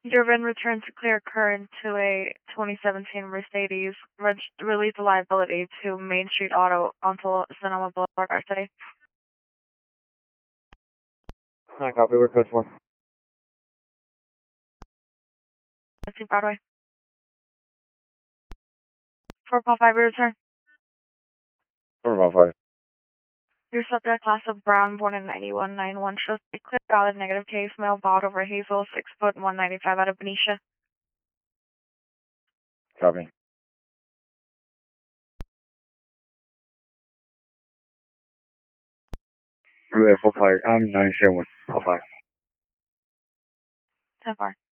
You've been returned to clear current to a 2017 Mercedes. Release the liability to Main Street Auto until Sonoma Boulevard, Our City. I copy. We're code 4. Let's see Broadway. 4.5 return. 4.5. Your subject class of Brown, born in 9191, shows a clear valid negative case, male, bald, over hazel, 6 foot, 195, out of Benicia. Copy. We're full fire. I'm 97 with full fire. 10-4.